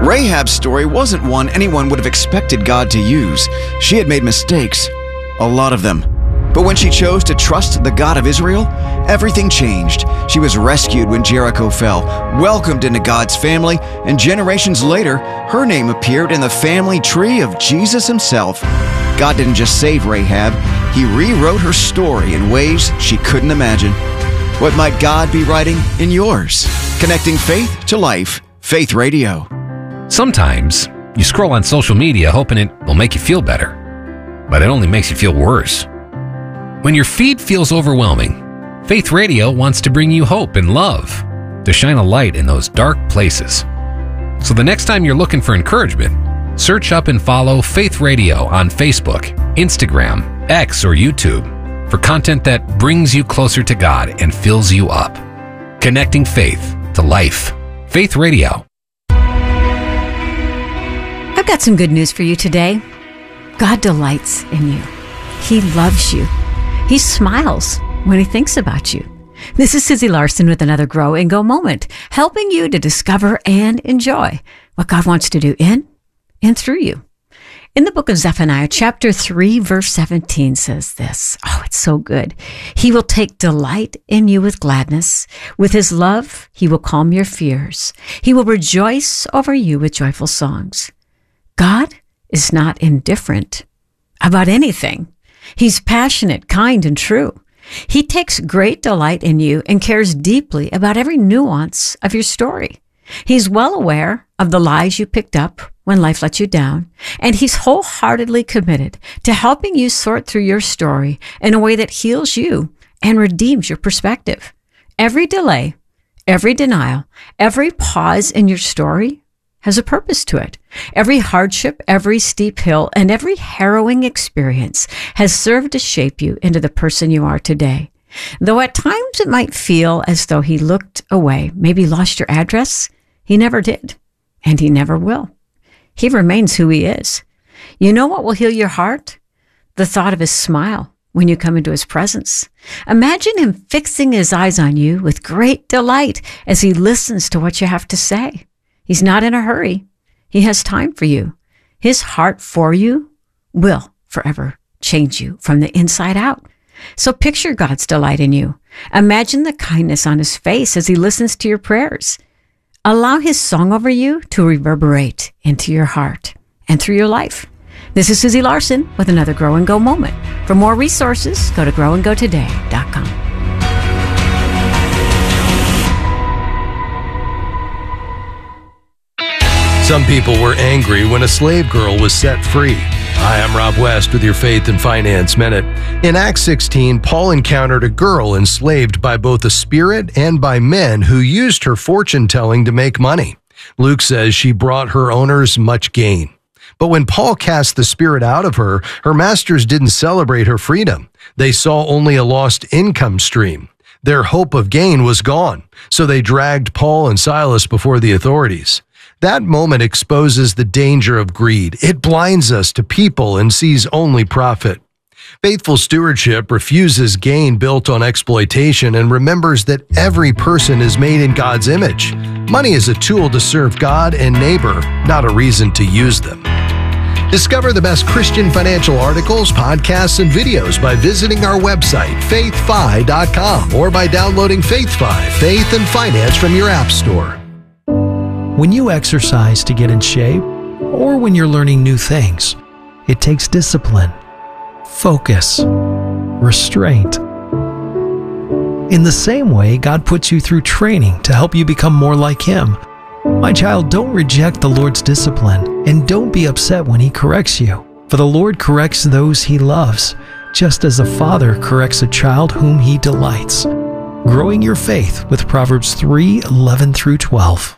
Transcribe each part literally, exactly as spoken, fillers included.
Rahab's story wasn't one anyone would have expected God to use. She had made mistakes, a lot of them. But when she chose to trust the God of Israel, everything changed. She was rescued when Jericho fell, welcomed into God's family, and generations later, her name appeared in the family tree of Jesus himself. God didn't just save Rahab, he rewrote her story in ways she couldn't imagine. What might God be writing in yours? Connecting faith to life. Faith Radio. Sometimes you scroll on social media hoping it will make you feel better, but it only makes you feel worse. When your feed feels overwhelming, Faith Radio wants to bring you hope and love, to shine a light in those dark places. So the next time you're looking for encouragement, search up and follow Faith Radio on Facebook, Instagram, X, or YouTube for content that brings you closer to God and fills you up. Connecting faith to life. Faith Radio. I've got some good news for you today. God delights in you. He loves you. He smiles when he thinks about you. This is Susie Larson with another Grow and Go moment, helping you to discover and enjoy what God wants to do in and through you. In the book of Zephaniah, chapter three, verse seventeen says this. Oh, it's so good. He will take delight in you with gladness. With his love, he will calm your fears. He will rejoice over you with joyful songs. God is not indifferent about anything. He's passionate, kind, and true. He takes great delight in you and cares deeply about every nuance of your story. He's well aware of the lies you picked up when life let you down, and he's wholeheartedly committed to helping you sort through your story in a way that heals you and redeems your perspective. Every delay, every denial, every pause in your story has a purpose to it. Every hardship, every steep hill, and every harrowing experience has served to shape you into the person you are today. Though at times it might feel as though he looked away, maybe lost your address, he never did, and he never will. He remains who he is. You know what will heal your heart? The thought of his smile when you come into his presence. Imagine him fixing his eyes on you with great delight as he listens to what you have to say. He's not in a hurry. He has time for you. His heart for you will forever change you from the inside out. So picture God's delight in you. Imagine the kindness on his face as he listens to your prayers. Allow his song over you to reverberate into your heart and through your life. This is Susie Larson with another Grow and Go moment. For more resources, go to grow and go today dot com. Some people were angry when a slave girl was set free. Hi, I'm Rob West with your Faith and Finance Minute. In Acts sixteen, Paul encountered a girl enslaved by both a spirit and by men who used her fortune-telling to make money. Luke says she brought her owners much gain. But when Paul cast the spirit out of her, her masters didn't celebrate her freedom. They saw only a lost income stream. Their hope of gain was gone, so they dragged Paul and Silas before the authorities. That moment exposes the danger of greed. It blinds us to people and sees only profit. Faithful stewardship refuses gain built on exploitation and remembers that every person is made in God's image. Money is a tool to serve God and neighbor, not a reason to use them. Discover the best Christian financial articles, podcasts, and videos by visiting our website, faith fi dot com, or by downloading FaithFi, Faith and Finance from your app store. When you exercise to get in shape, or when you're learning new things, it takes discipline, focus, restraint. In the same way, God puts you through training to help you become more like Him. My child, don't reject the Lord's discipline, and don't be upset when He corrects you. For the Lord corrects those He loves, just as a father corrects a child whom He delights. Growing your faith with Proverbs three eleven through twelve.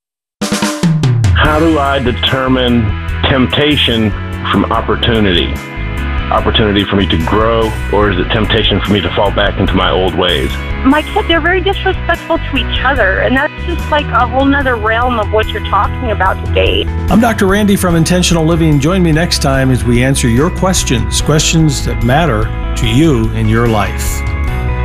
How do I determine temptation from opportunity? Opportunity for me to grow, or is it temptation for me to fall back into my old ways? My kids, they're very disrespectful to each other, and that's just like a whole nother realm of what you're talking about today. I'm Doctor Randy from Intentional Living. Join me next time as we answer your questions, questions that matter to you in your life.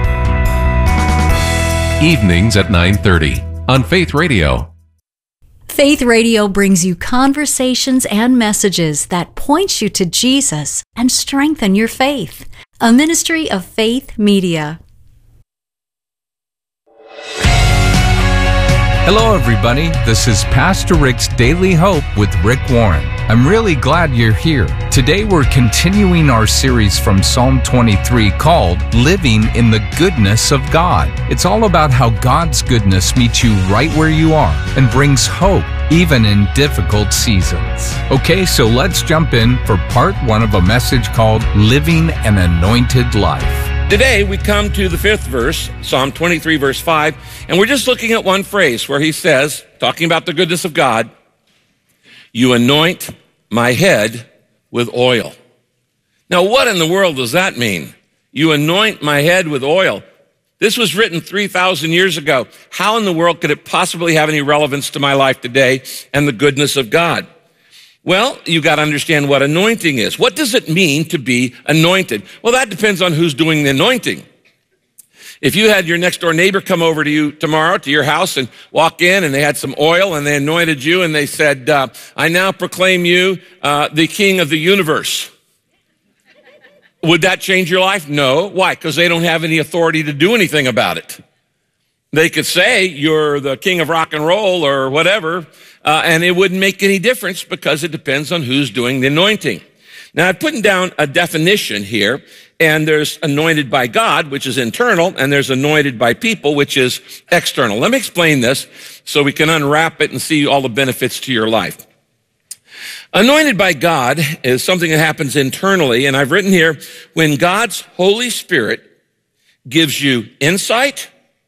Evenings at nine thirty on Faith Radio. Faith Radio brings you conversations and messages that point you to Jesus and strengthen your faith. A ministry of Faith Media. Hello, everybody. This is Pastor Rick's Daily Hope with Rick Warren. I'm really glad you're here. Today, we're continuing our series from Psalm twenty-three called Living in the Goodness of God. It's all about how God's goodness meets you right where you are and brings hope, even in difficult seasons. Okay, so let's jump in for part one of a message called Living an Anointed Life. Today, we come to the fifth verse, Psalm twenty-three, verse five, and we're just looking at one phrase where he says, talking about the goodness of God, "You anoint my head with oil." Now, what in the world does that mean? You anoint my head with oil. This was written three thousand years ago. How in the world could it possibly have any relevance to my life today and the goodness of God? Well, you got to understand what anointing is. What does it mean to be anointed? Well, that depends on who's doing the anointing. If you had your next door neighbor come over to you tomorrow to your house and walk in and they had some oil and they anointed you and they said, uh, I now proclaim you uh, the king of the universe. Would that change your life? No. Why? Because they don't have any authority to do anything about it. They could say you're the king of rock and roll or whatever, uh, and it wouldn't make any difference because it depends on who's doing the anointing. Now, I've put down a definition here, and there's anointed by God, which is internal, and there's anointed by people, which is external. Let me explain this so we can unwrap it and see all the benefits to your life. Anointed by God is something that happens internally, and I've written here, when God's Holy Spirit gives you insight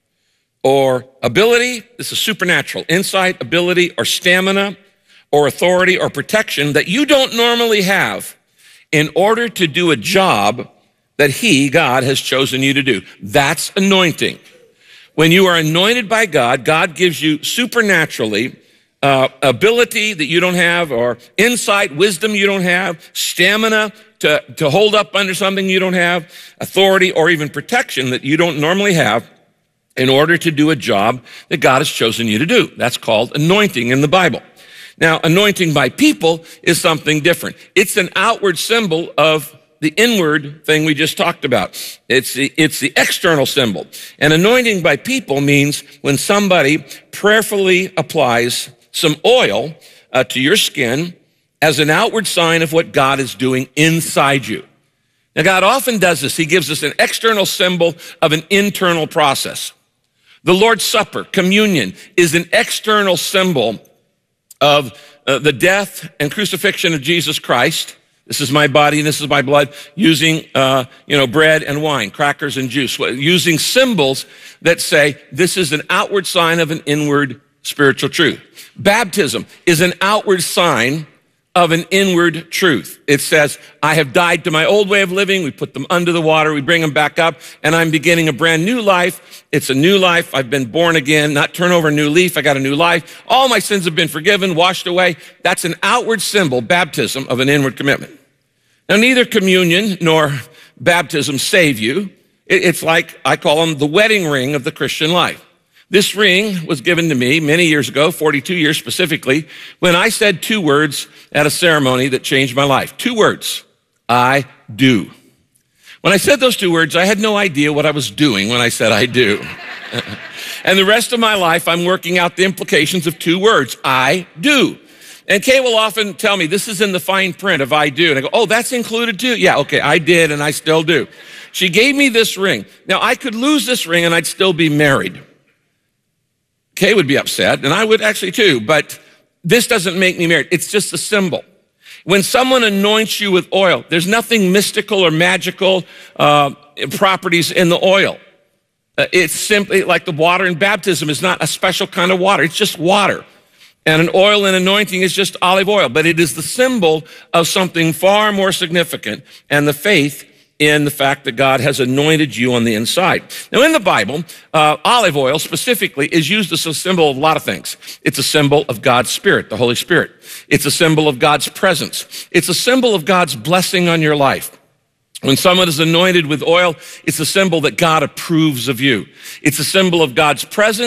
or ability, this is supernatural, insight, ability, or stamina, or authority, or protection that you don't normally have in order to do a job that He, God, has chosen you to do. That's anointing. When you are anointed by God, God gives you supernaturally uh, ability that you don't have, or insight, wisdom you don't have, stamina to, to hold up under something you don't have, authority, or even protection that you don't normally have in order to do a job that God has chosen you to do. That's called anointing in the Bible. Now, anointing by people is something different. It's an outward symbol of the inward thing we just talked about. It's the, it's the external symbol. And anointing by people means when somebody prayerfully applies some oil uh, to your skin as an outward sign of what God is doing inside you. Now, God often does this. He gives us an external symbol of an internal process. The Lord's Supper, communion, is an external symbol of uh, the death and crucifixion of Jesus Christ. This is my body and this is my blood, using, uh, you know, bread and wine, crackers and juice, using symbols that say this is an outward sign of an inward spiritual truth. Baptism is an outward sign of an inward truth. It says, I have died to my old way of living. We put them under the water. We bring them back up, and I'm beginning a brand new life. It's a new life. I've been born again, not turn over a new leaf. I got a new life. All my sins have been forgiven, washed away. That's an outward symbol, baptism, of an inward commitment. Now, neither communion nor baptism save you. It's like, I call them the wedding ring of the Christian life. This ring was given to me many years ago, forty-two years specifically, when I said two words at a ceremony that changed my life. Two words, I do. When I said those two words, I had no idea what I was doing when I said I do. And the rest of my life, I'm working out the implications of two words, I do. And Kay will often tell me, this is in the fine print of I do. And I go, oh, that's included too? Yeah, okay, I did and I still do. She gave me this ring. Now, I could lose this ring and I'd still be married. Kay would be upset, and I would actually too, but this doesn't make me married. It's just a symbol. When someone anoints you with oil, there's nothing mystical or magical uh, properties in the oil. Uh, it's simply like the water in baptism is not a special kind of water. It's just water. And an oil in anointing is just olive oil, but it is the symbol of something far more significant, and the faith in the fact that God has anointed you on the inside. Now, in the Bible, uh, olive oil specifically is used as a symbol of a lot of things. It's a symbol of God's Spirit, the Holy Spirit. It's a symbol of God's presence. It's a symbol of God's blessing on your life. When someone is anointed with oil, it's a symbol that God approves of you. It's a symbol of God's presence,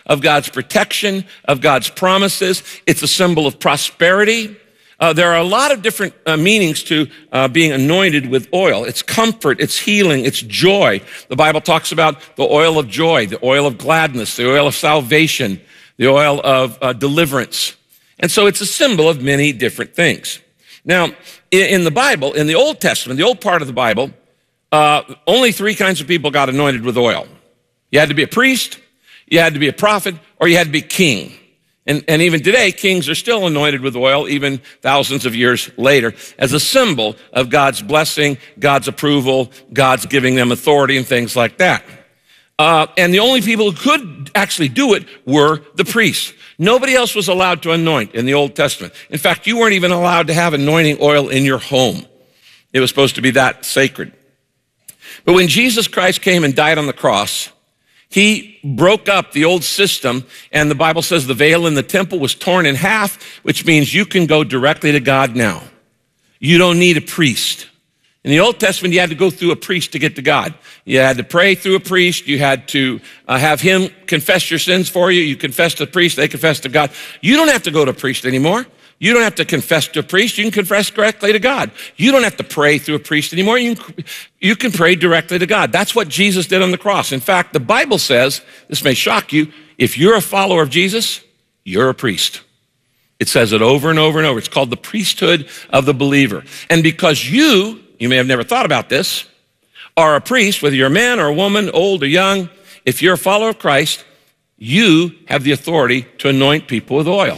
of God's protection, of God's promises. It's a symbol of prosperity. Uh, there are a lot of different uh, meanings to uh, being anointed with oil. It's comfort, it's healing, it's joy. The Bible talks about the oil of joy, the oil of gladness, the oil of salvation, the oil of uh, deliverance. And so it's a symbol of many different things. Now, in, in the Bible, in the Old Testament, the old part of the Bible, uh, only three kinds of people got anointed with oil. You had to be a priest, you had to be a prophet, or you had to be king. And, and even today, kings are still anointed with oil, even thousands of years later, as a symbol of God's blessing, God's approval, God's giving them authority and things like that. Uh, and the only people who could actually do it were the priests. Nobody else was allowed to anoint in the Old Testament. In fact, you weren't even allowed to have anointing oil in your home. It was supposed to be that sacred. But when Jesus Christ came and died on the cross, he broke up the old system, and the Bible says the veil in the temple was torn in half, which means you can go directly to God now. You don't need a priest. In the Old Testament, you had to go through a priest to get to God. You had to pray through a priest. You had to uh, have him confess your sins for you. You confess to the priest, they confess to God. You don't have to go to a priest anymore. You don't have to confess to a priest. You can confess directly to God. You don't have to pray through a priest anymore. You can, you can pray directly to God. That's what Jesus did on the cross. In fact, the Bible says, this may shock you, if you're a follower of Jesus, you're a priest. It says it over and over and over. It's called the priesthood of the believer. And because you, you may have never thought about this, are a priest, whether you're a man or a woman, old or young, if you're a follower of Christ, you have the authority to anoint people with oil.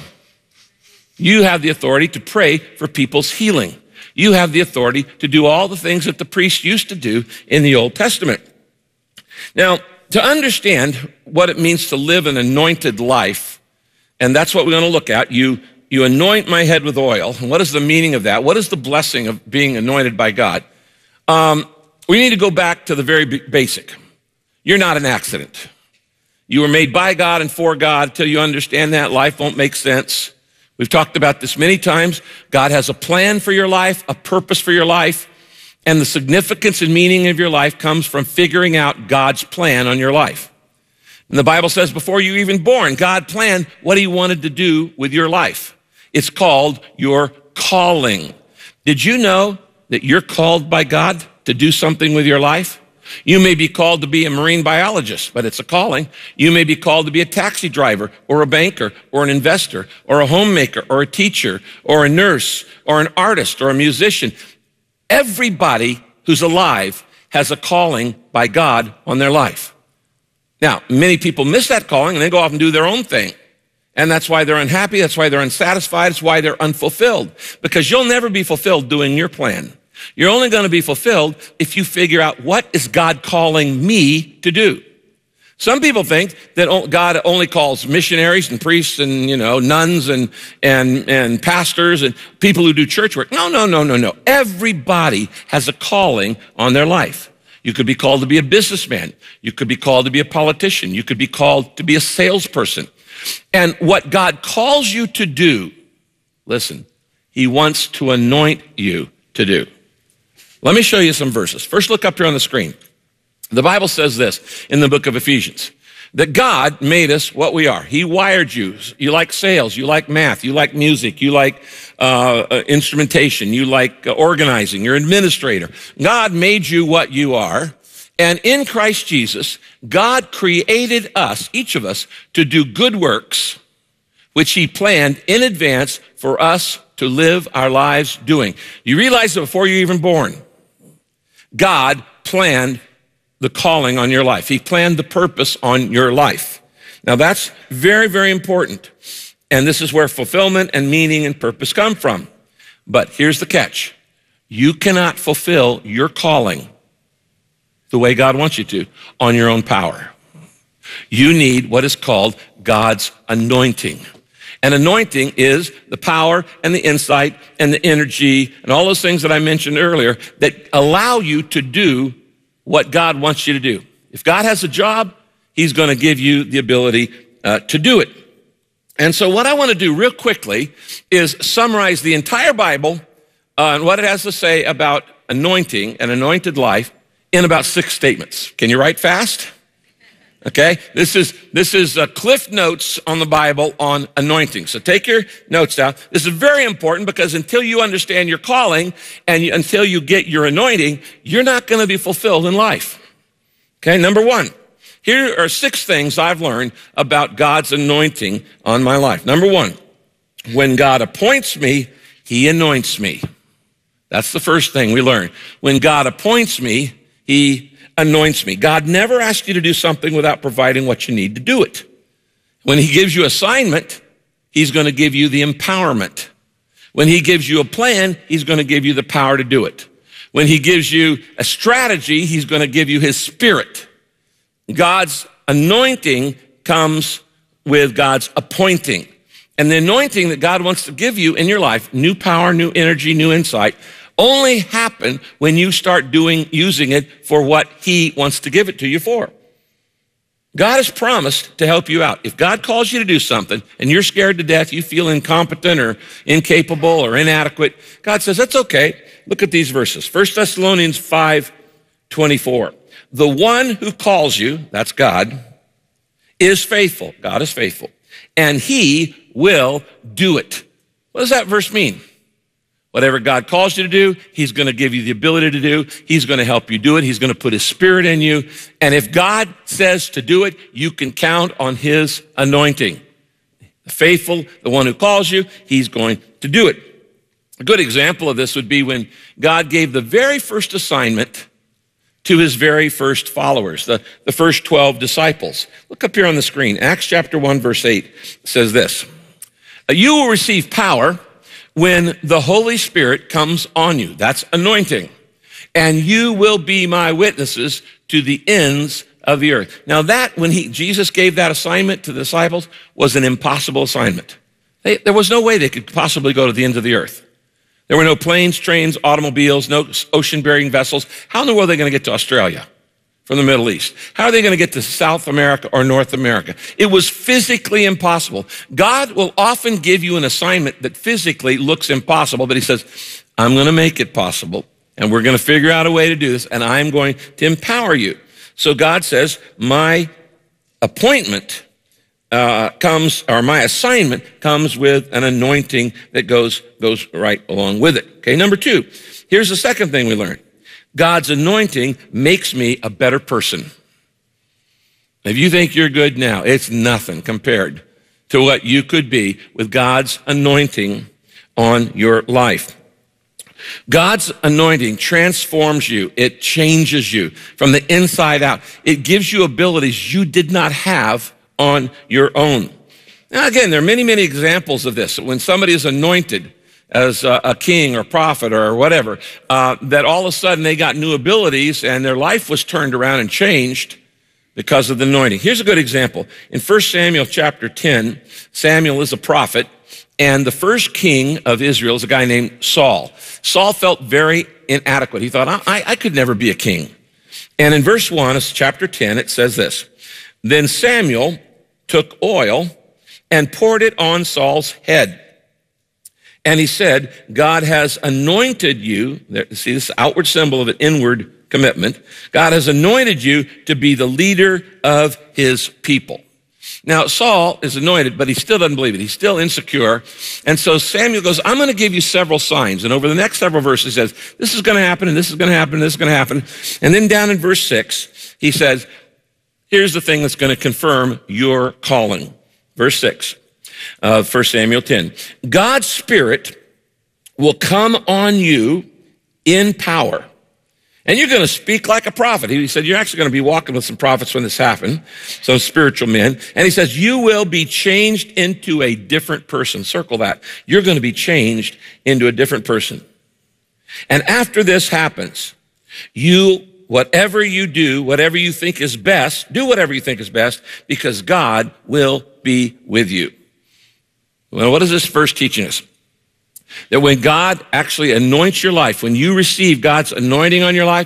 You have the authority to pray for people's healing. You have the authority to do all the things that the priests used to do in the Old Testament. Now, to understand what it means to live an anointed life, and that's what we're going to look at, you, you anoint my head with oil. And what is the meaning of that? What is the blessing of being anointed by God? Um, we need to go back to the very basic. You're not an accident. You were made by God and for God. Until you understand that, life won't make sense. We've talked about this many times. God has a plan for your life, a purpose for your life, and the significance and meaning of your life comes from figuring out God's plan on your life. And the Bible says before you were even born, God planned what he wanted to do with your life. It's called your calling. Did you know that you're called by God to do something with your life? You may be called to be a marine biologist, but it's a calling. You may be called to be a taxi driver or a banker or an investor or a homemaker or a teacher or a nurse or an artist or a musician. Everybody who's alive has a calling by God on their life. Now, many people miss that calling and they go off and do their own thing. And that's why they're unhappy. That's why they're unsatisfied. It's why they're unfulfilled. Because you'll never be fulfilled doing your plan. You're only going to be fulfilled if you figure out, what is God calling me to do? Some people think that God only calls missionaries and priests and, you know, nuns and, and, and pastors and people who do church work. No, no, no, no, no. Everybody has a calling on their life. You could be called to be a businessman. You could be called to be a politician. You could be called to be a salesperson. And what God calls you to do, listen, he wants to anoint you to do. Let me show you some verses. First, look up here on the screen. The Bible says this in the book of Ephesians, that God made us what we are. He wired you. You like sales, you like math, you like music, you like uh, uh, instrumentation, you like uh, organizing, you're an administrator. God made you what you are. And in Christ Jesus, God created us, each of us, to do good works, which he planned in advance for us to live our lives doing. You realize that before you're even born, God planned the calling on your life. He planned the purpose on your life. Now that's very, very important. And this is where fulfillment and meaning and purpose come from. But here's the catch. You cannot fulfill your calling the way God wants you to on your own power. You need what is called God's anointing. And anointing is the power and the insight and the energy and all those things that I mentioned earlier that allow you to do what God wants you to do. If God has a job, he's going to give you the ability uh, to do it. And so what I want to do real quickly is summarize the entire Bible uh, and what it has to say about anointing, an anointed life, in about six statements. Can you write fast? Okay, this is this is uh, Cliff Notes on the Bible on anointing. So take your notes down. This is very important because until you understand your calling and you, until you get your anointing, you're not going to be fulfilled in life. Okay, number one, here are six things I've learned about God's anointing on my life. Number one, when God appoints me, he anoints me. That's the first thing we learn. When God appoints me, he anoints me. God never asks you to do something without providing what you need to do it. When he gives you assignment, he's going to give you the empowerment. When he gives you a plan, he's going to give you the power to do it. When he gives you a strategy, he's going to give you his spirit. God's anointing comes with God's appointing. And the anointing that God wants to give you in your life, new power, new energy, new insight, only happen when you start doing, using it for what he wants to give it to you for. God has promised to help you out. If God calls you to do something and you're scared to death, you feel incompetent or incapable or inadequate, God says, that's okay. Look at these verses. First Thessalonians five twenty-four. The one who calls you, that's God, is faithful. God is faithful. And he will do it. What does that verse mean? Whatever God calls you to do, he's going to give you the ability to do. He's going to help you do it. He's going to put his spirit in you. And if God says to do it, you can count on his anointing. The faithful, the one who calls you, he's going to do it. A good example of this would be when God gave the very first assignment to his very first followers, the, the first twelve disciples. Look up here on the screen. Acts chapter one, verse eight says this. You will receive power when the Holy Spirit comes on you. That's anointing. And you will be my witnesses to the ends of the earth. Now that, when he, Jesus gave that assignment to the disciples, was an impossible assignment. They, there was no way they could possibly go to the ends of the earth. There were no planes, trains, automobiles, no ocean-bearing vessels. How in the world are they going to get to Australia from the Middle East? How are they going to get to South America or North America? It was physically impossible. God will often give you an assignment that physically looks impossible, but he says, I'm going to make it possible, and we're going to figure out a way to do this, and I'm going to empower you. So God says, my appointment uh, comes, or my assignment comes with an anointing that goes, goes right along with it. Okay, number two, here's the second thing we learned. God's anointing makes me a better person. If you think you're good now, it's nothing compared to what you could be with God's anointing on your life. God's anointing transforms you. It changes you from the inside out. It gives you abilities you did not have on your own. Now, again, there are many, many examples of this. When somebody is anointed as a, a king or prophet or whatever, uh, that all of a sudden they got new abilities and their life was turned around and changed because of the anointing. Here's a good example. In First Samuel chapter ten, Samuel is a prophet, and the first king of Israel is a guy named Saul. Saul felt very inadequate. He thought, I, I could never be a king. And in verse one of chapter ten, it says this, then Samuel took oil and poured it on Saul's head. And he said, God has anointed you. There, see, this outward symbol of an inward commitment. God has anointed you to be the leader of his people. Now, Saul is anointed, but he still doesn't believe it. He's still insecure. And so Samuel goes, I'm going to give you several signs. And over the next several verses, he says, this is going to happen, and this is going to happen, and this is going to happen. And then down in verse six, he says, here's the thing that's going to confirm your calling. Verse six of First Samuel ten. God's Spirit will come on you in power. And you're going to speak like a prophet. He said, you're actually going to be walking with some prophets when this happens, some spiritual men. And he says, you will be changed into a different person. Circle that. You're going to be changed into a different person. And after this happens, you, whatever you do, whatever you think is best, do whatever you think is best, because God will be with you. Well, what is this verse teaching us? That when God actually anoints your life, when you receive God's anointing on your life,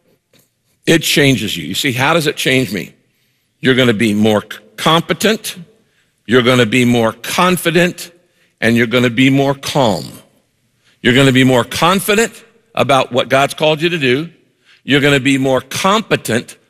it changes you. You see, how does it change me? You're going to be more competent, you're going to be more confident, and you're going to be more calm. You're going to be more confident about what God's called you to do. You're going to be more competent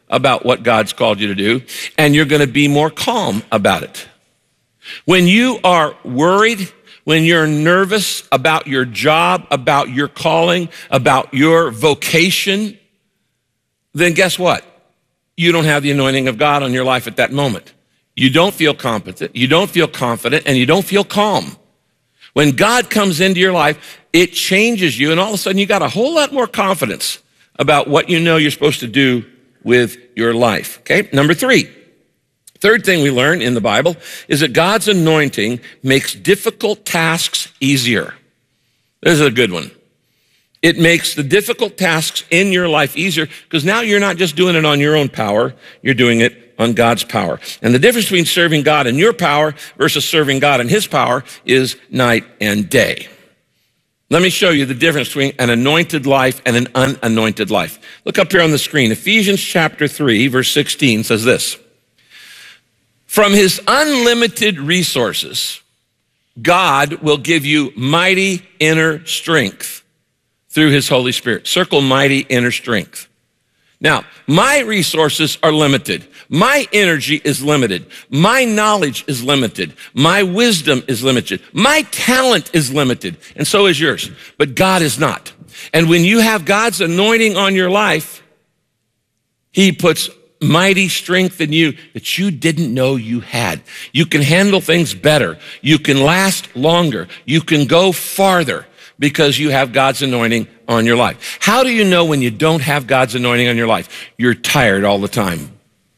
about what God's called you to do, and you're going to be more calm about it. When you are worried, when you're nervous about your job, about your calling, about your vocation, then guess what? You don't have the anointing of God on your life at that moment. You don't feel competent, you don't feel confident, and you don't feel calm. When God comes into your life, it changes you, and all of a sudden you got a whole lot more confidence about what you know you're supposed to do with your life. Okay, number three. Third thing we learn in the Bible is that God's anointing makes difficult tasks easier. This is a good one. It makes the difficult tasks in your life easier because now you're not just doing it on your own power, you're doing it on God's power. And the difference between serving God in your power versus serving God in his power is night and day. Let me show you the difference between an anointed life and an unanointed life. Look up here on the screen. Ephesians chapter three, verse sixteen says this. From his unlimited resources, God will give you mighty inner strength through his Holy Spirit. Circle mighty inner strength. Now, my resources are limited. My energy is limited. My knowledge is limited. My wisdom is limited. My talent is limited. And so is yours. But God is not. And when you have God's anointing on your life, he puts mighty strength in you that you didn't know you had. You can handle things better. You can last longer. You can go farther because you have God's anointing on your life. How do you know when you don't have God's anointing on your life? You're tired all the time.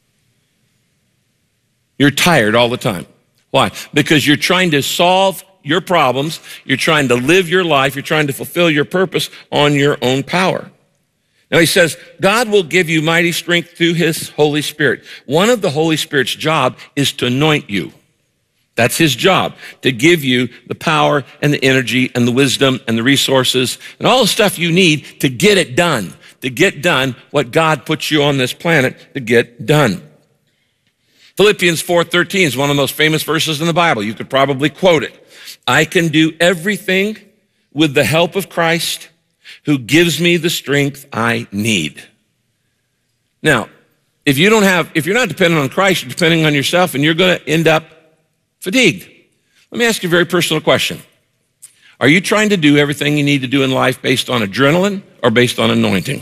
You're tired all the time. Why? Because you're trying to solve your problems. You're trying to live your life. You're trying to fulfill your purpose on your own power. Now he says, God will give you mighty strength through his Holy Spirit. One of the Holy Spirit's job is to anoint you. That's his job, to give you the power and the energy and the wisdom and the resources and all the stuff you need to get it done, to get done what God puts you on this planet to get done. Philippians four thirteen is one of the most famous verses in the Bible. You could probably quote it. I can do everything with the help of Christ who gives me the strength I need. Now, if you don't have, if you're not dependent on Christ, you're depending on yourself, and you're going to end up fatigued. Let me ask you a very personal question. Are you trying to do everything you need to do in life based on adrenaline or based on anointing?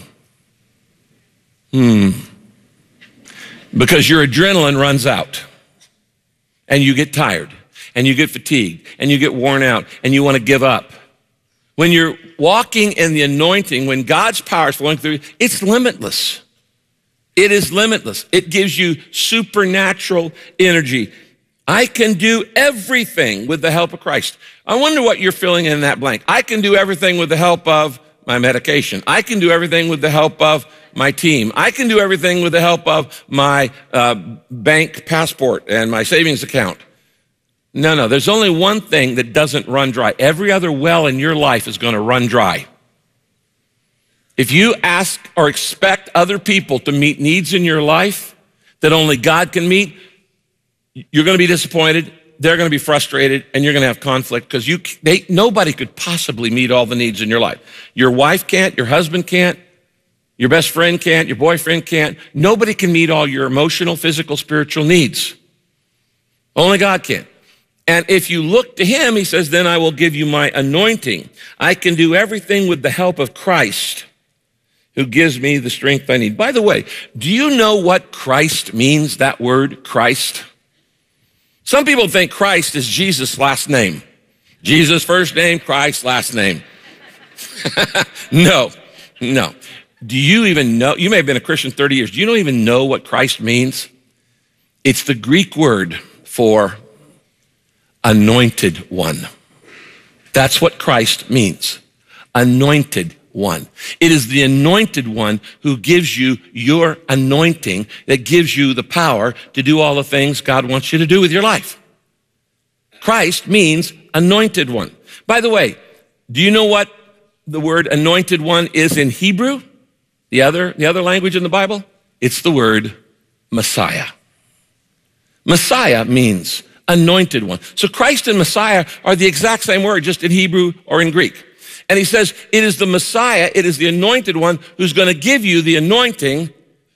Hmm. Because your adrenaline runs out and you get tired and you get fatigued and you get worn out and you want to give up. When you're walking in the anointing, when God's power is flowing through, it's limitless. It is limitless. It gives you supernatural energy. I can do everything with the help of Christ. I wonder what you're filling in that blank. I can do everything with the help of my medication. I can do everything with the help of my team. I can do everything with the help of my uh, bank passport and my savings account. No, no, there's only one thing that doesn't run dry. Every other well in your life is going to run dry. If you ask or expect other people to meet needs in your life that only God can meet, you're going to be disappointed, they're going to be frustrated, and you're going to have conflict because you, they, nobody could possibly meet all the needs in your life. Your wife can't, your husband can't, your best friend can't, your boyfriend can't. Nobody can meet all your emotional, physical, spiritual needs. Only God can. And if you look to him, he says, then I will give you my anointing. I can do everything with the help of Christ who gives me the strength I need. By the way, do you know what Christ means, that word Christ? Some people think Christ is Jesus' last name. Jesus first name, Christ last name. No, no. Do you even know? You may have been a Christian thirty years. Do you don't even know what Christ means? It's the Greek word for anointed one. That's what Christ means. Anointed one. It is the anointed one who gives you your anointing that gives you the power to do all the things God wants you to do with your life. Christ means anointed one. By the way, do you know what the word anointed one is in Hebrew? The other, the other language in the Bible? It's the word Messiah. Messiah means anointed one. So Christ and Messiah are the exact same word, just in Hebrew or in Greek. And he says, it is the Messiah, it is the anointed one who's going to give you the anointing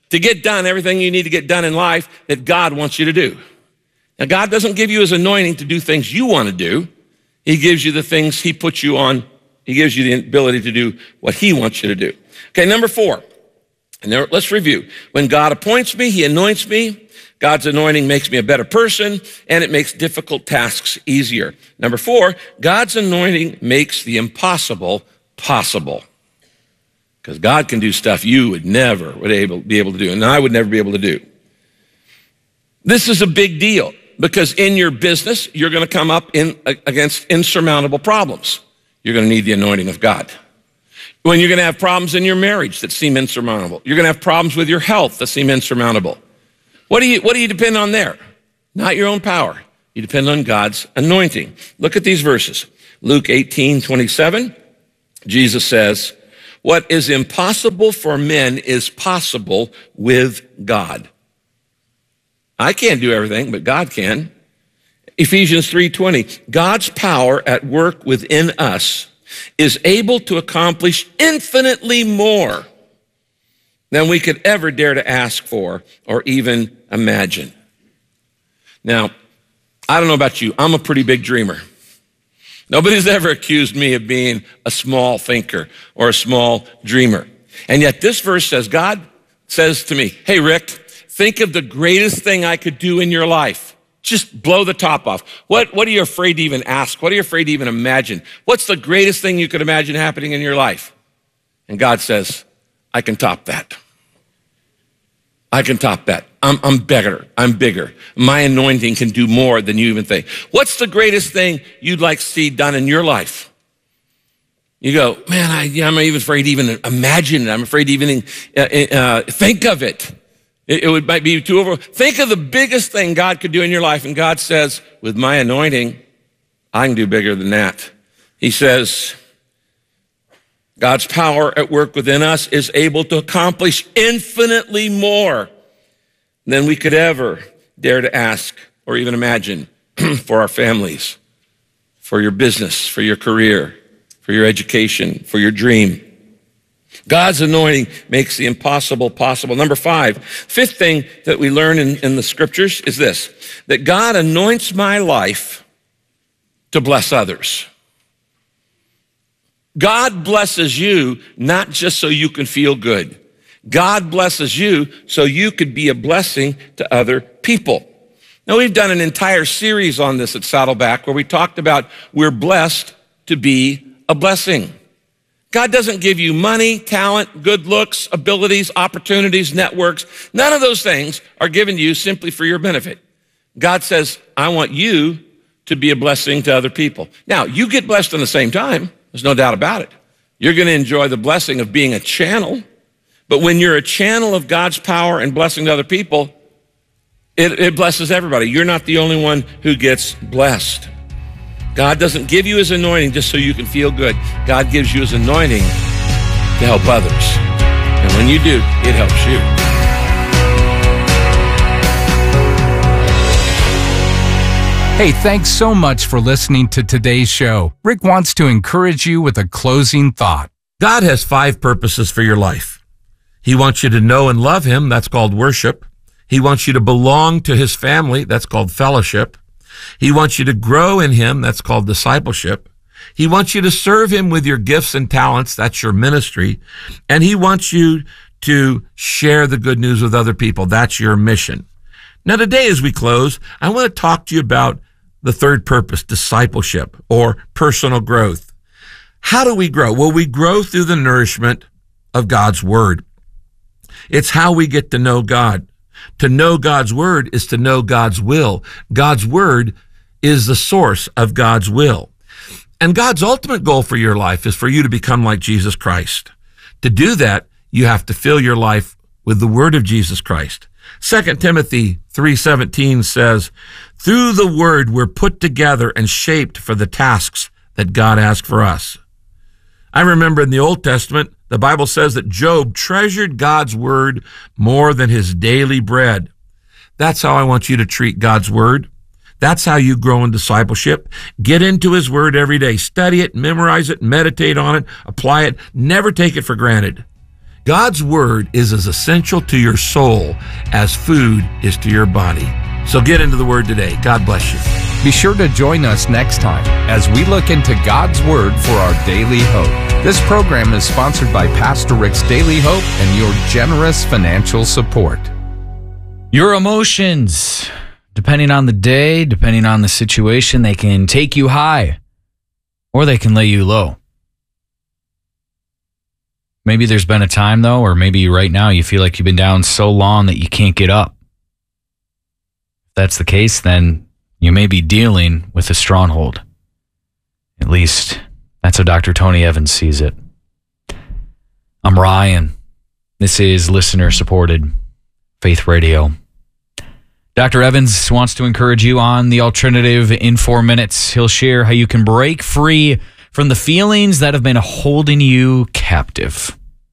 to get done everything you need to get done in life that God wants you to do. Now, God doesn't give you his anointing to do things you want to do. He gives you the things he puts you on. He gives you the ability to do what he wants you to do. Okay, number four. And there, let's review. When God appoints me, he anoints me. God's anointing makes me a better person, and it makes difficult tasks easier. Number four, God's anointing makes the impossible possible. Because God can do stuff you would never would able, be able to do, and I would never be able to do. This is a big deal, because in your business, you're going to come up in, against insurmountable problems. You're going to need the anointing of God. When you're going to have problems in your marriage that seem insurmountable, you're going to have problems with your health that seem insurmountable. What do you, what do you depend on there? Not your own power. You depend on God's anointing. Look at these verses. Luke eighteen twenty-seven, Jesus says, what is impossible for men is possible with God. I can't do everything, but God can. Ephesians three twenty, God's power at work within us is able to accomplish infinitely more than we could ever dare to ask for or even imagine. Now, I don't know about you, I'm a pretty big dreamer. Nobody's ever accused me of being a small thinker or a small dreamer. And yet this verse says, God says to me, hey, Rick, think of the greatest thing I could do in your life. Just blow the top off. What, what are you afraid to even ask? What are you afraid to even imagine? What's the greatest thing you could imagine happening in your life? And God says, I can top that. I can top that. I'm, I'm bigger. I'm bigger. My anointing can do more than you even think. What's the greatest thing you'd like to see done in your life? You go, man, I, I'm even afraid to even imagine it. I'm afraid to even uh, uh, think of it. It, it would might be too over. Think of the biggest thing God could do in your life. And God says, with my anointing, I can do bigger than that. He says, God's power at work within us is able to accomplish infinitely more than we could ever dare to ask or even imagine for our families, for your business, for your career, for your education, for your dream. God's anointing makes the impossible possible. Number five, fifth thing that we learn in, in the scriptures is this, that God anoints my life to bless others. God blesses you not just so you can feel good. God blesses you so you could be a blessing to other people. Now, we've done an entire series on this at Saddleback where we talked about we're blessed to be a blessing. God doesn't give you money, talent, good looks, abilities, opportunities, networks. None of those things are given to you simply for your benefit. God says, I want you to be a blessing to other people. Now, you get blessed in the same time. There's no doubt about it. You're going to enjoy the blessing of being a channel. But when you're a channel of God's power and blessing to other people, it, it blesses everybody. You're not the only one who gets blessed. God doesn't give you his anointing just so you can feel good. God gives you his anointing to help others. And when you do, it helps you. Hey, thanks so much for listening to today's show. Rick wants to encourage you with a closing thought. God has five purposes for your life. He wants you to know and love him. That's called worship. He wants you to belong to his family. That's called fellowship. He wants you to grow in him. That's called discipleship. He wants you to serve him with your gifts and talents. That's your ministry. And he wants you to share the good news with other people. That's your mission. Now, today as we close, I want to talk to you about the third purpose, discipleship or personal growth. How do we grow? Well, we grow through the nourishment of God's word. It's how we get to know God. To know God's word is to know God's will. God's word is the source of God's will. And God's ultimate goal for your life is for you to become like Jesus Christ. To do that, you have to fill your life with the word of Jesus Christ. Second Timothy three seventeen says, through the word we're put together and shaped for the tasks that God asked for us. I remember in the Old Testament, the Bible says that Job treasured God's word more than his daily bread. That's how I want you to treat God's word. That's how you grow in discipleship. Get into his word every day. Study it, memorize it, meditate on it, apply it. Never take it for granted. God's Word is as essential to your soul as food is to your body. So get into the Word today. God bless you. Be sure to join us next time as we look into God's Word for our daily hope. This program is sponsored by Pastor Rick's Daily Hope and your generous financial support. Your emotions, depending on the day, depending on the situation, they can take you high or they can lay you low. Maybe there's been a time, though, or maybe right now you feel like you've been down so long that you can't get up. If that's the case, then you may be dealing with a stronghold. At least that's how Doctor Tony Evans sees it. I'm Ryan. This is listener-supported Faith Radio. Doctor Evans wants to encourage you on the alternative in four minutes. He'll share how you can break free from the feelings that have been holding you captive.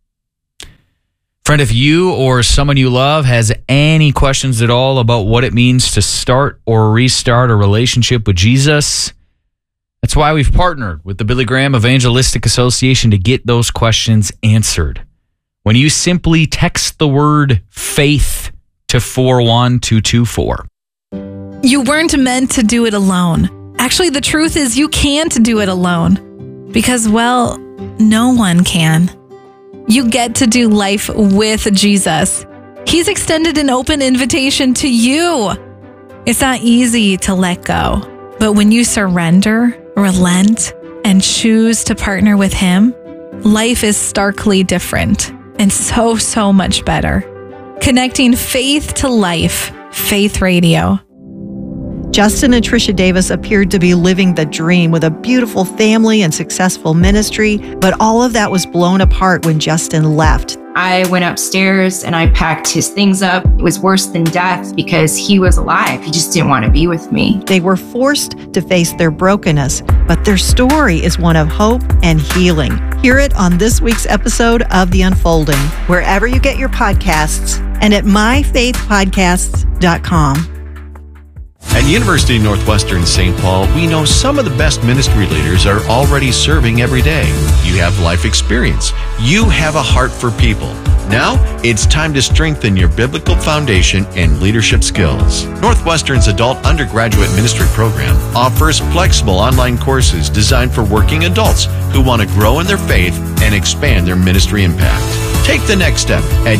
Friend, if you or someone you love has any questions at all about what it means to start or restart a relationship with Jesus, that's why we've partnered with the Billy Graham Evangelistic Association to get those questions answered. When you simply text the word faith to four one two two four. You weren't meant to do it alone. Actually, the truth is you can't do it alone because, well, no one can. You get to do life with Jesus. He's extended an open invitation to you. It's not easy to let go, but when you surrender, relent, and choose to partner with Him, life is starkly different and so, so much better. Connecting faith to life, Faith Radio. Justin and Tricia Davis appeared to be living the dream with a beautiful family and successful ministry, but all of that was blown apart when Justin left. I went upstairs and I packed his things up. It was worse than death because he was alive. He just didn't want to be with me. They were forced to face their brokenness, but their story is one of hope and healing. Hear it on this week's episode of The Unfolding, wherever you get your podcasts and at my faith podcasts dot com. At University of Northwestern Saint Paul, we know some of the best ministry leaders are already serving every day. You have life experience. You have a heart for people. Now, it's time to strengthen your biblical foundation and leadership skills. Northwestern's adult undergraduate ministry program offers flexible online courses designed for working adults who want to grow in their faith and expand their ministry impact. Take the next step at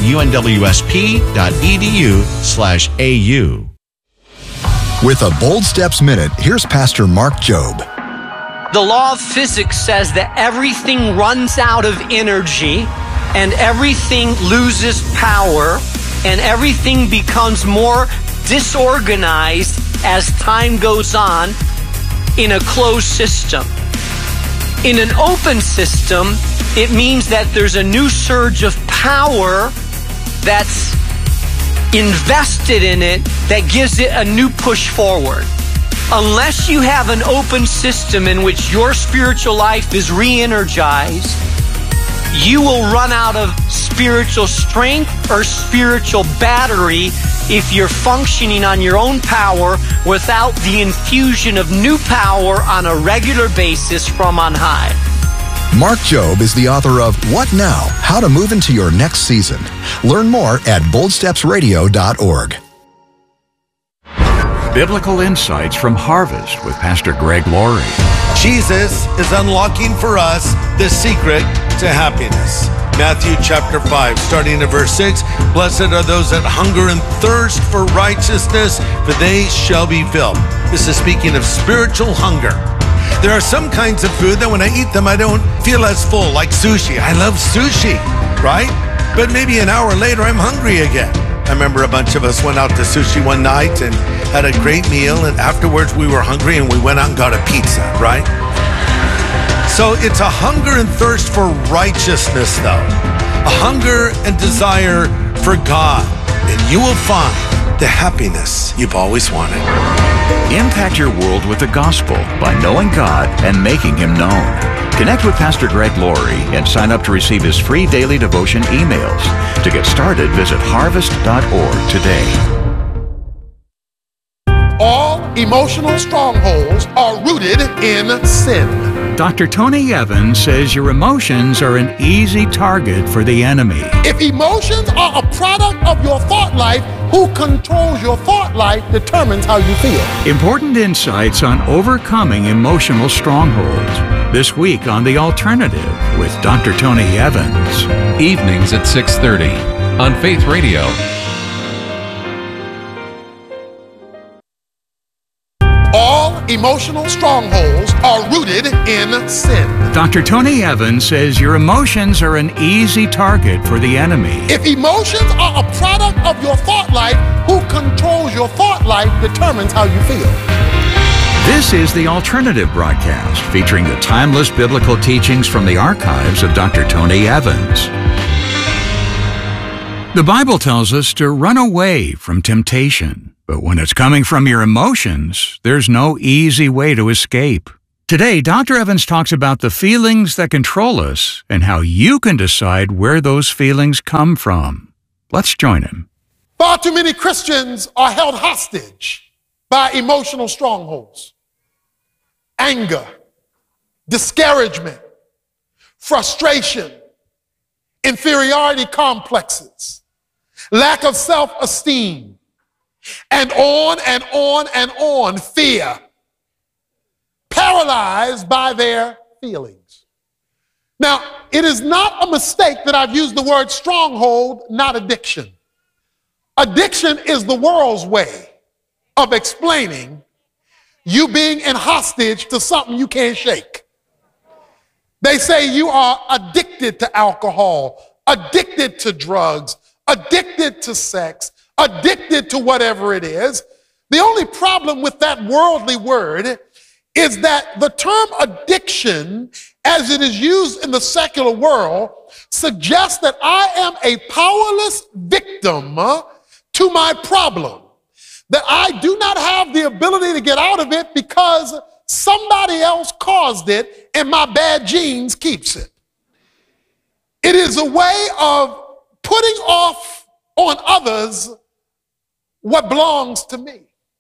unwsp.edu slash AU. With a Bold Steps Minute, here's Pastor Mark Jobe. The law of physics says that everything runs out of energy and everything loses power and everything becomes more disorganized as time goes on in a closed system. In an open system, it means that there's a new surge of power that's invested in it that gives it a new push forward. Unless you have an open system in which your spiritual life is re-energized, you will run out of spiritual strength or spiritual battery if you're functioning on your own power without the infusion of new power on a regular basis from on high. Mark Jobe is the author of What Now? How to Move into Your Next Season. Learn more at bold steps radio dot org. Biblical Insights from Harvest with Pastor Greg Laurie. Jesus is unlocking for us the secret to happiness. Matthew chapter five, starting at verse six. Blessed are those that hunger and thirst for righteousness, for they shall be filled. This is speaking of spiritual hunger. There are some kinds of food that when I eat them, I don't feel as full, like sushi. I love sushi, right? But maybe an hour later, I'm hungry again. I remember a bunch of us went out to sushi one night and had a great meal, and afterwards we were hungry and we went out and got a pizza, right? So it's a hunger and thirst for righteousness, though. A hunger and desire for God, and you will find the happiness you've always wanted. Impact your world with the gospel by knowing God and making Him known. Connect with Pastor Greg Laurie and sign up to receive his free daily devotion emails. To get started, visit harvest dot org today. All emotional strongholds are rooted in sin. Doctor Tony Evans says your emotions are an easy target for the enemy. If emotions are a product of your thought life, who controls your thought life determines how you feel. Important insights on overcoming emotional strongholds. This week on The Alternative with Doctor Tony Evans. Evenings at six thirty on Faith Radio. All emotional strongholds are rooted in sin. Doctor Tony Evans says your emotions are an easy target for the enemy. If emotions are a product of your thought life, who controls your thought life determines how you feel. This is The Alternative broadcast featuring the timeless biblical teachings from the archives of Doctor Tony Evans. The Bible tells us to run away from temptation. But when it's coming from your emotions, there's no easy way to escape. Today, Doctor Evans talks about the feelings that control us and how you can decide where those feelings come from. Let's join him. Far too many Christians are held hostage by emotional strongholds. Anger, discouragement, frustration, inferiority complexes, lack of self-esteem, and on and on and on, fear, paralyzed by their feelings. Now, it is not a mistake that I've used the word stronghold, not addiction. Addiction is the world's way of explaining you being in hostage to something you can't shake. They say you are addicted to alcohol, addicted to drugs, addicted to sex, addicted to whatever it is. The only problem with that worldly word is that the term addiction, as it is used in the secular world, suggests that I am a powerless victim to my problem, that I do not have the ability to get out of it because somebody else caused it and my bad genes keeps it. It is a way of putting off on others what belongs to me.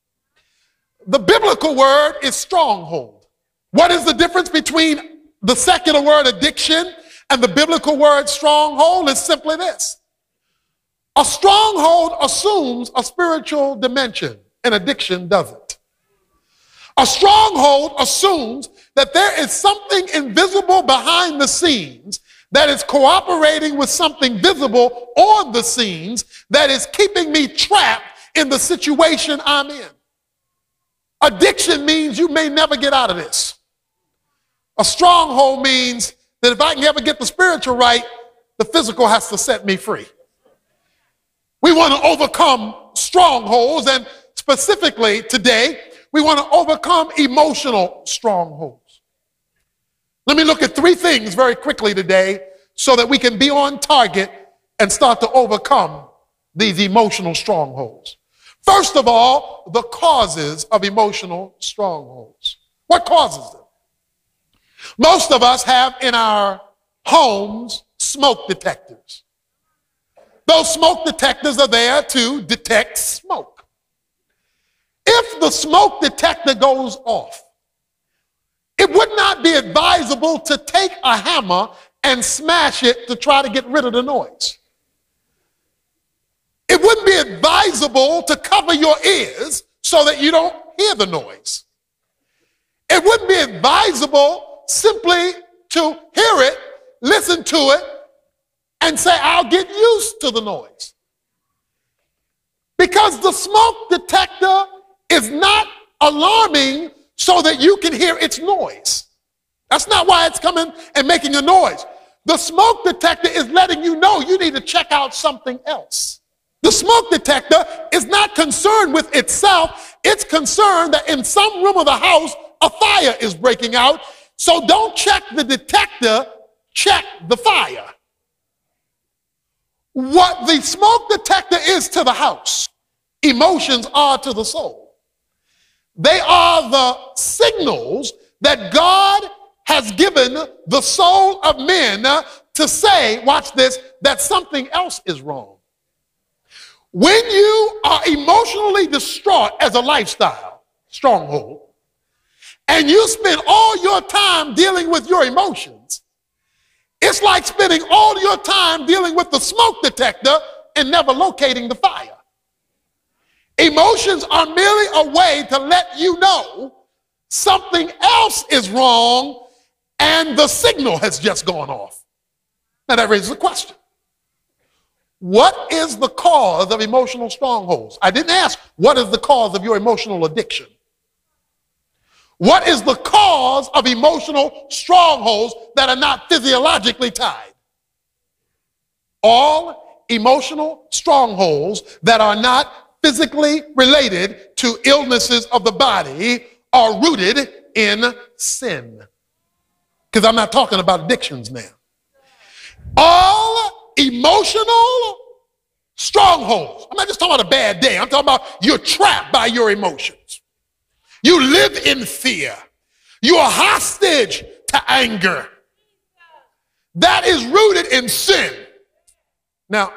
The biblical word is stronghold. What is the difference between the secular word addiction and the biblical word stronghold? Is simply this. A stronghold assumes a spiritual dimension, and addiction doesn't. A stronghold assumes that there is something invisible behind the scenes that is cooperating with something visible on the scenes that is keeping me trapped in the situation I'm in. Addiction means you may never get out of this. A stronghold means that if I can ever get the spiritual right, the physical has to set me free. We want to overcome strongholds, and specifically today, we want to overcome emotional strongholds. Let me look at three things very quickly today so that we can be on target and start to overcome these emotional strongholds. First of all, the causes of emotional strongholds. What causes them? Most of us have in our homes smoke detectors. Those smoke detectors are there to detect smoke. If the smoke detector goes off, it would not be advisable to take a hammer and smash it to try to get rid of the noise. It wouldn't be advisable to cover your ears so that you don't hear the noise. It wouldn't be advisable simply to hear it, listen to it, and say, I'll get used to the noise. Because the smoke detector is not alarming so that you can hear its noise. That's not why it's coming and making a noise. The smoke detector is letting you know you need to check out something else. The smoke detector is not concerned with itself. It's concerned that in some room of the house, a fire is breaking out. So don't check the detector, check the fire. What the smoke detector is to the house, emotions are to the soul. They are the signals that God has given the soul of men to say, watch this, that something else is wrong. When you are emotionally distraught as a lifestyle stronghold, and you spend all your time dealing with your emotions, it's like spending all your time dealing with the smoke detector and never locating the fire. Emotions are merely a way to let you know something else is wrong and the signal has just gone off. Now that raises a question. What is the cause of emotional strongholds? I didn't ask what is the cause of your emotional addiction. What is the cause of emotional strongholds that are not physiologically tied? All emotional strongholds that are not physically related to illnesses of the body are rooted in sin. Because I'm not talking about addictions now. All emotional strongholds. I'm not just talking about a bad day. I'm talking about you're trapped by your emotions. You live in fear. You are hostage to anger. That is rooted in sin. Now,